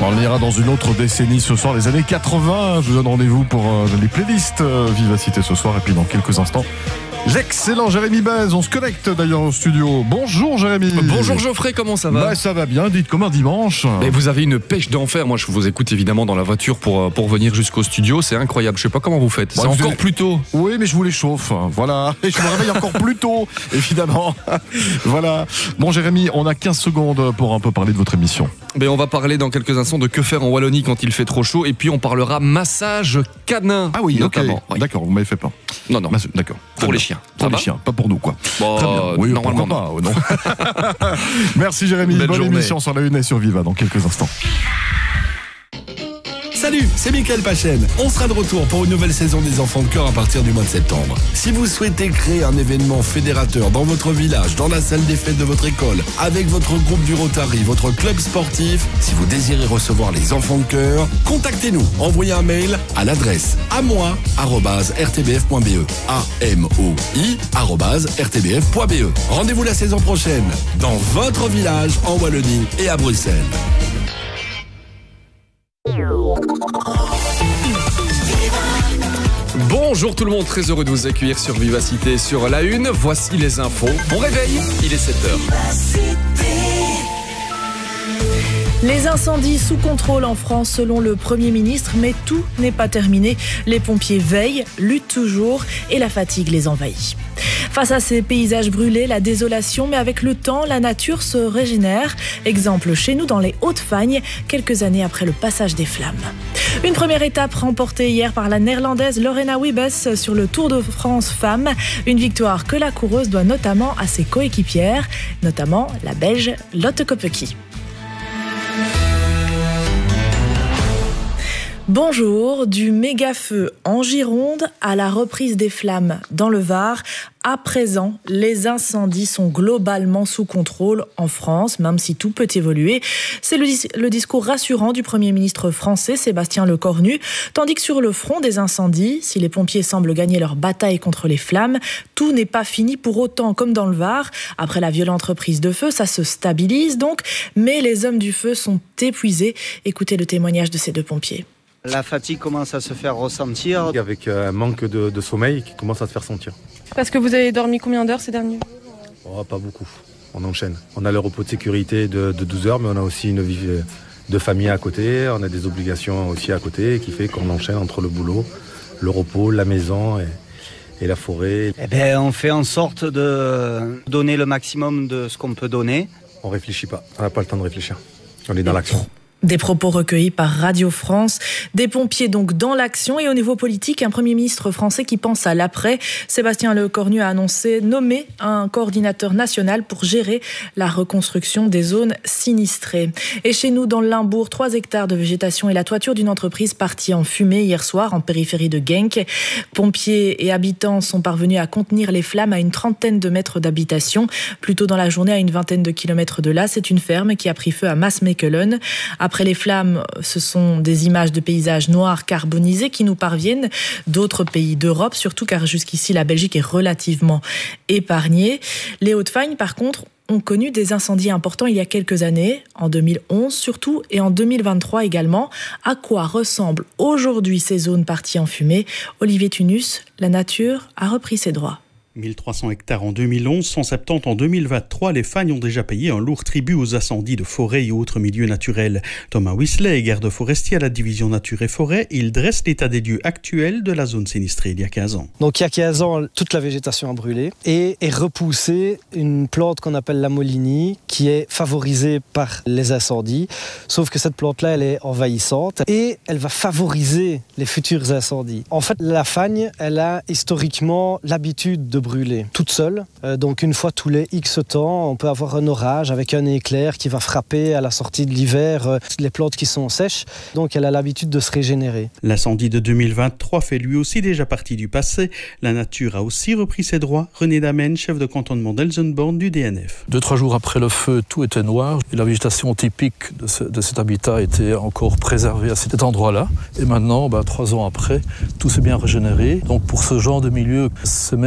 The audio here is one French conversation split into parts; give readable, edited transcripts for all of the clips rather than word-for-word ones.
On ira dans une autre décennie ce soir, les années 80. Je vous donne rendez-vous pour les playlists Vivacité ce soir. Et puis dans quelques instants, l'excellent Jérémy Bez. On se connecte d'ailleurs au studio. Bonjour Jérémy. Bonjour Geoffrey, comment ça va ? Ça va bien, dites comme un dimanche. Mais vous avez une pêche d'enfer. Moi je vous écoute évidemment dans la voiture pour venir jusqu'au studio. C'est incroyable, je sais pas comment vous faites. C'est encore plus tôt. Oui, mais je vous les chauffe. Voilà, et je me réveille encore plus tôt, évidemment. Voilà. Bon Jérémy, on a 15 secondes pour un peu parler de votre émission. Mais on va parler dans quelques instants de que faire en Wallonie quand il fait trop chaud. Et puis on parlera massage canin. Ah oui, notamment. Okay. Oui. D'accord, vous m'avez fait peur. Non. D'accord. Pour les chiens. Pour les chiens, pas pour nous, quoi. Bon, très bien. Oui, normalement pas. Non. Merci Jérémy. Bonne journée. émission sur la Une et sur Viva dans quelques instants. Salut, c'est Mickaël Pachen. On sera de retour pour une nouvelle saison des Enfants de Cœur à partir du mois de septembre. Si vous souhaitez créer un événement fédérateur dans votre village, dans la salle des fêtes de votre école, avec votre groupe du Rotary, votre club sportif, si vous désirez recevoir les Enfants de Cœur, contactez-nous. Envoyez un mail à l'adresse amoi@rtbf.be. amoi@rtbf.be. Rendez-vous la saison prochaine dans votre village en Wallonie et à Bruxelles. Bonjour tout le monde, très heureux de vous accueillir sur Vivacité sur la Une. Voici les infos. Bon réveil, il est 7h. Les incendies sous contrôle en France selon le Premier ministre, mais tout n'est pas terminé. Les pompiers veillent, luttent toujours et la fatigue les envahit. Face à ces paysages brûlés, la désolation, mais avec le temps, la nature se régénère. Exemple chez nous dans les Hauts-de-Fagne, quelques années après le passage des flammes. Une première étape remportée hier par la néerlandaise Lorena Wiebes sur le Tour de France Femmes. Une victoire que la coureuse doit notamment à ses coéquipières, notamment la Belge Lotte Kopecky. Bonjour, du méga-feu en Gironde à la reprise des flammes dans le Var. À présent, les incendies sont globalement sous contrôle en France, même si tout peut évoluer. C'est le discours rassurant du Premier ministre français, Sébastien Lecornu. Tandis que sur le front des incendies, si les pompiers semblent gagner leur bataille contre les flammes, tout n'est pas fini pour autant comme dans le Var. Après la violente reprise de feu, ça se stabilise donc, mais les hommes du feu sont épuisés. Écoutez le témoignage de ces deux pompiers. La fatigue commence à se faire ressentir. Avec un manque de sommeil qui commence à se faire sentir. Parce que vous avez dormi combien d'heures ces derniers jours ? Pas beaucoup, on enchaîne. On a le repos de sécurité de 12 heures, mais on a aussi une vie de famille à côté. On a des obligations aussi à côté qui fait qu'on enchaîne entre le boulot, le repos, la maison et la forêt. On fait en sorte de donner le maximum de ce qu'on peut donner. On réfléchit pas, on n'a pas le temps de réfléchir. On est dans l'action. Des propos recueillis par Radio France. Des pompiers donc dans l'action et au niveau politique, un Premier ministre français qui pense à l'après. Sébastien Lecornu a annoncé nommer un coordinateur national pour gérer la reconstruction des zones sinistrées. Et chez nous, dans le Limbourg, 3 hectares de végétation et la toiture d'une entreprise partie en fumée hier soir en périphérie de Genk. Pompiers et habitants sont parvenus à contenir les flammes à une 30aine de mètres d'habitation. Plus tôt dans la journée, à une 20aine de kilomètres de là, c'est une ferme qui a pris feu à Maasmechelen. Après les flammes, ce sont des images de paysages noirs carbonisés qui nous parviennent d'autres pays d'Europe, surtout car jusqu'ici la Belgique est relativement épargnée. Les Hauts-de-Fagne, par contre, ont connu des incendies importants il y a quelques années, en 2011 surtout, et en 2023 également. À quoi ressemblent aujourd'hui ces zones parties en fumée ? Olivier Tunus, la nature a repris ses droits. 1300 hectares en 2011, 170 en 2023, les Fagnes ont déjà payé un lourd tribut aux incendies de forêt et autres milieux naturels. Thomas Whistler est garde forestier à la division nature et forêt. Il dresse l'état des lieux actuel de la zone sinistrée il y a 15 ans. Donc il y a 15 ans, toute la végétation a brûlé et est repoussée une plante qu'on appelle la molinie qui est favorisée par les incendies. Sauf que cette plante-là, elle est envahissante et elle va favoriser les futurs incendies. En fait, la Fagne, elle a historiquement l'habitude de brûler toute seule. Donc une fois tous les X temps, on peut avoir un orage avec un éclair qui va frapper à la sortie de l'hiver les plantes qui sont sèches. Donc elle a l'habitude de se régénérer. L'incendie de 2023 fait lui aussi déjà partie du passé. La nature a aussi repris ses droits. René Damen, chef de cantonnement d'Elsenborn du DNF. 2-3 jours après le feu, tout était noir. Et la végétation typique de cet habitat était encore préservée à cet endroit-là. Et maintenant, 3 ans après, tout s'est bien régénéré. Donc pour ce genre de milieu, c'est même une mesure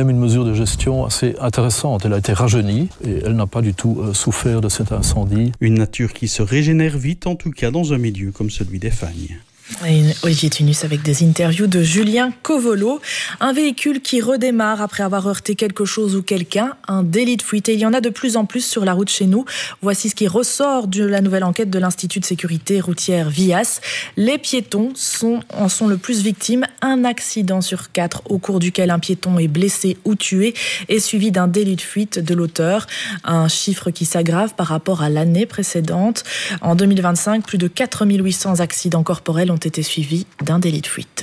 mesure de gestion assez intéressante. Elle a été rajeunie et elle n'a pas du tout souffert de cet incendie. Une nature qui se régénère vite, en tout cas dans un milieu comme celui des Fagnes. Olivier Tunus avec des interviews de Julien Covolo. Un véhicule qui redémarre après avoir heurté quelque chose ou quelqu'un, un délit de fuite. Et il y en a de plus en plus sur la route chez nous. Voici ce qui ressort de la nouvelle enquête de l'Institut de sécurité routière VIAS. Les piétons en sont le plus victimes. Un accident sur 4 au cours duquel un piéton est blessé ou tué est suivi d'un délit de fuite de l'auteur. Un chiffre qui s'aggrave par rapport à l'année précédente. En 2025, plus de 4800 accidents corporels ont été suivis d'un délit de fuite.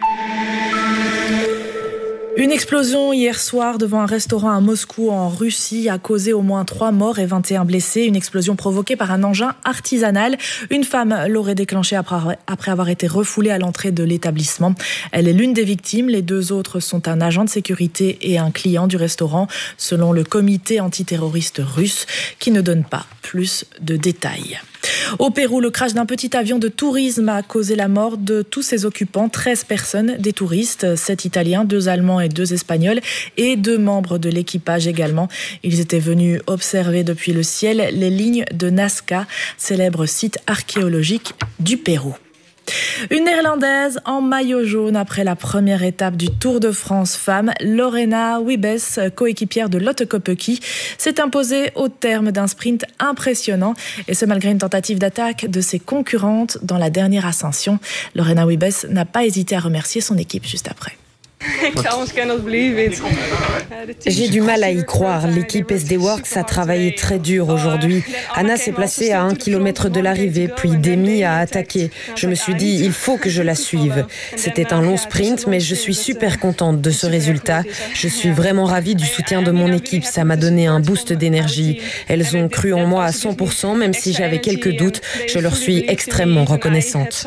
Une explosion hier soir devant un restaurant à Moscou en Russie a causé au moins 3 morts et 21 blessés. Une explosion provoquée par un engin artisanal. Une femme l'aurait déclenchée après avoir été refoulée à l'entrée de l'établissement. Elle est l'une des victimes. Les 2 autres sont un agent de sécurité et un client du restaurant, selon le comité antiterroriste russe, qui ne donne pas plus de détails. Au Pérou, le crash d'un petit avion de tourisme a causé la mort de tous ses occupants, 13 personnes, des touristes, 7 Italiens, 2 Allemands et 2 Espagnols, et 2 membres de l'équipage également. Ils étaient venus observer depuis le ciel les lignes de Nazca, célèbre site archéologique du Pérou. Une Néerlandaise en maillot jaune après la première étape du Tour de France femmes, Lorena Wiebes, coéquipière de Lotte Kopecky, s'est imposée au terme d'un sprint impressionnant, et ce malgré une tentative d'attaque de ses concurrentes dans la dernière ascension. Lorena Wiebes n'a pas hésité à remercier son équipe juste après. J'ai du mal à y croire. L'équipe SD Works a travaillé très dur aujourd'hui. Anna s'est placée à 1 km de l'arrivée, puis Demi a attaqué. Je me suis dit, il faut que je la suive. C'était un long sprint, mais je suis super contente de ce résultat. Je suis vraiment ravie du soutien de mon équipe. Ça m'a donné un boost d'énergie. Elles ont cru en moi à 100%, même si j'avais quelques doutes. Je leur suis extrêmement reconnaissante.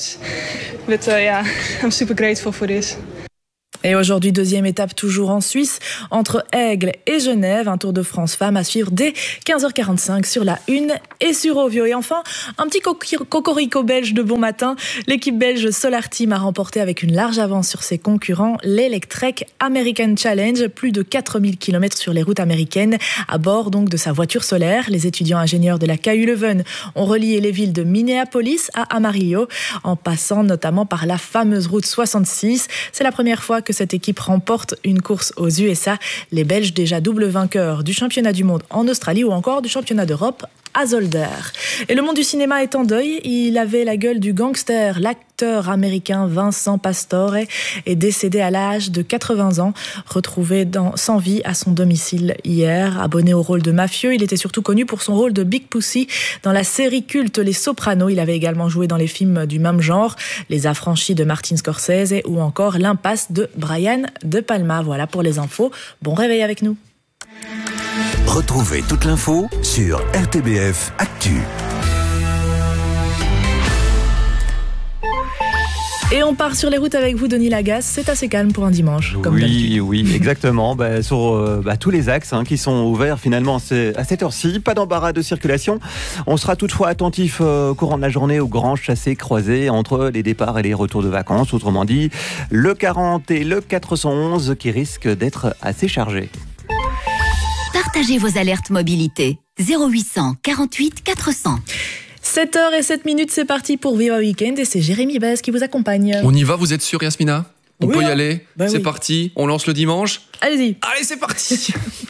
Et aujourd'hui, 2e étape toujours en Suisse, entre Aigle et Genève. Un Tour de France femmes à suivre dès 15h45 sur la 1 et sur Ovio. Et enfin, un petit cocorico belge de bon matin. L'équipe belge Solar Team a remporté avec une large avance sur ses concurrents l'Electrek American Challenge. Plus de 4000 km sur les routes américaines, à bord donc de sa voiture solaire. Les étudiants ingénieurs de la KU Leuven ont relié les villes de Minneapolis à Amarillo, en passant notamment par la fameuse route 66. C'est la première fois que cette équipe remporte une course aux USA. Les Belges déjà double vainqueurs du championnat du monde en Australie ou encore du championnat d'Europe à Zolder. Et le monde du cinéma est en deuil. Il avait la gueule du gangster. L'acteur américain Vincent Pastore est décédé à l'âge de 80 ans, retrouvé sans vie à son domicile hier. Abonné au rôle de mafieux, il était surtout connu pour son rôle de Big Pussy dans la série culte Les Sopranos. Il avait également joué dans les films du même genre, Les Affranchis de Martin Scorsese ou encore L'Impasse de Brian De Palma. Voilà pour les infos. Bon réveil avec nous. Retrouvez toute l'info sur RTBF Actu. Et on part sur les routes avec vous, Denis Lagasse. C'est assez calme pour un dimanche, comme d'habitude. Oui, exactement. Sur tous les axes qui sont ouverts finalement à cette heure-ci. Pas d'embarras de circulation. On sera toutefois attentif au courant de la journée aux grands chassés-croisés entre les départs et les retours de vacances. Autrement dit, le 40 et le 411 qui risquent d'être assez chargés. Partagez vos alertes mobilité. 0800 48 400. 7h07, c'est parti pour Viva Weekend et c'est Jérémy Bez qui vous accompagne. On y va, vous êtes sûr, Yasmina? On peut y aller? C'est oui. Parti, on lance le dimanche? Allez-y. Allez, c'est parti.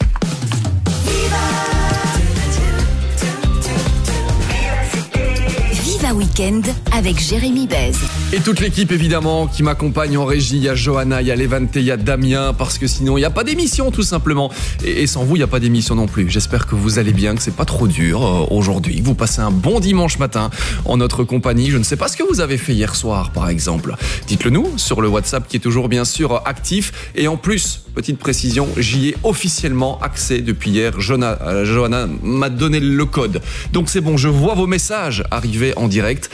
Viva Weekend avec Jérémy Bez. Et toute l'équipe évidemment qui m'accompagne en régie. Il y a Johanna, il y a Levante, il y a Damien, parce que sinon il n'y a pas d'émission tout simplement. Et sans vous il n'y a pas d'émission non plus. J'espère que vous allez bien, que c'est pas trop dur aujourd'hui, que vous passez un bon dimanche matin en notre compagnie. Je ne sais pas ce que vous avez fait hier soir par exemple. Dites-le nous sur le WhatsApp qui est toujours bien sûr actif. Et en plus, petite précision, j'y ai officiellement accès depuis hier. Johanna m'a donné le code. Donc c'est bon, je vois vos messages arriver en direct direct.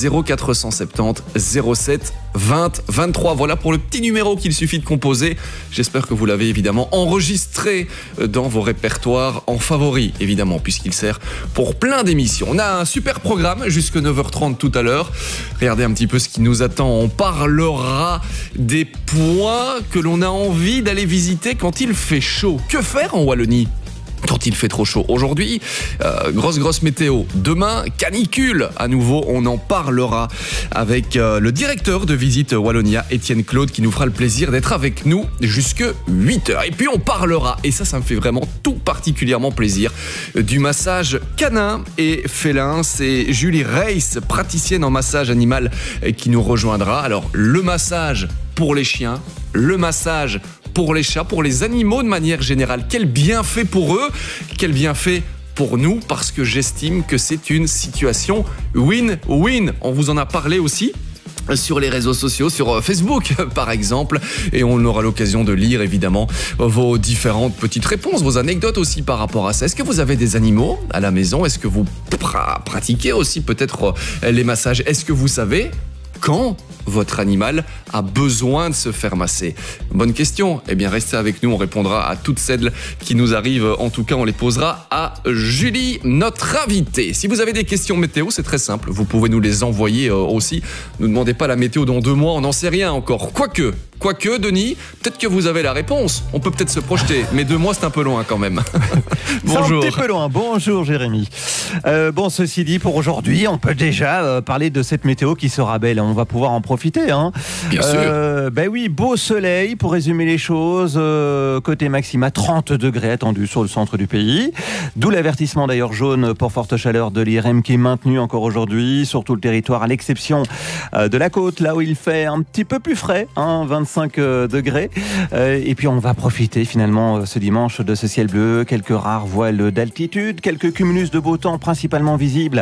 0470 07 20 23. Voilà pour le petit numéro qu'il suffit de composer. J'espère que vous l'avez évidemment enregistré dans vos répertoires en favoris, évidemment, puisqu'il sert pour plein d'émissions. On a un super programme jusqu'à 9h30 tout à l'heure. Regardez un petit peu ce qui nous attend. On parlera des points que l'on a envie d'aller visiter quand il fait chaud. Que faire en Wallonie quand il fait trop chaud? Aujourd'hui, grosse météo. Demain, canicule. À nouveau, on en parlera avec le directeur de Visite Wallonia, Étienne Claude, qui nous fera le plaisir d'être avec nous jusque 8h. Et puis on parlera, et ça me fait vraiment tout particulièrement plaisir, du massage canin et félin. C'est Julie Reiss, praticienne en massage animal, qui nous rejoindra. Alors, le massage pour les chiens, le massage pour les chats, pour les animaux de manière générale. Quel bienfait pour eux, quel bienfait pour nous, parce que j'estime que c'est une situation win-win. On vous en a parlé aussi sur les réseaux sociaux, sur Facebook par exemple, et on aura l'occasion de lire évidemment vos différentes petites réponses, vos anecdotes aussi par rapport à ça. Est-ce que vous avez des animaux à la maison? Est-ce que vous pratiquez aussi peut-être les massages? Est-ce que vous savez quand votre animal a besoin de se faire masser? Bonne question. Eh bien, restez avec nous. On répondra à toutes celles qui nous arrivent. En tout cas, on les posera à Julie, notre invitée. Si vous avez des questions météo, c'est très simple. Vous pouvez nous les envoyer aussi. Ne demandez pas la météo dans 2 mois. On n'en sait rien encore. Quoique, Denis, peut-être que vous avez la réponse. On peut peut-être se projeter. Mais 2 mois, c'est un peu loin quand même. Bonjour. C'est un petit peu loin. Bonjour, Jérémy. Bon, ceci dit, pour aujourd'hui, on peut déjà parler de cette météo qui sera belle. On va pouvoir en profiter. Hein. Bien sûr. Ben oui, beau soleil pour résumer les choses. Côté maxima, 30 degrés attendus sur le centre du pays. D'où l'avertissement d'ailleurs jaune pour forte chaleur de l'IRM qui est maintenu encore aujourd'hui sur tout le territoire, à l'exception de la côte, là où il fait un petit peu plus frais, hein, 25 degrés. Et puis on va profiter finalement ce dimanche de ce ciel bleu, quelques rares voiles d'altitude, quelques cumulus de beau temps principalement visibles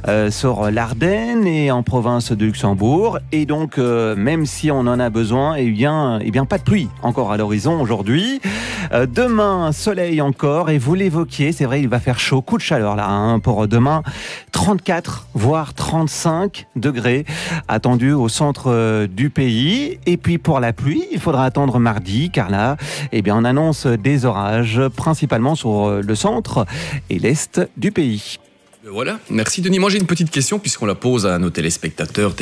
sur l'Ardenne et en province de Luxembourg. Et donc, même si on en a besoin, eh bien, pas de pluie encore à l'horizon aujourd'hui. Demain, soleil encore, et vous l'évoquiez, c'est vrai, il va faire chaud, coup de chaleur là, hein, pour demain. 34, voire 35 degrés attendus au centre du pays. Et puis pour la pluie, il faudra attendre mardi, car là, eh bien, on annonce des orages, principalement sur le centre et l'est du pays. Voilà, merci Denis. Moi j'ai une petite question puisqu'on la pose à nos téléspectateurs.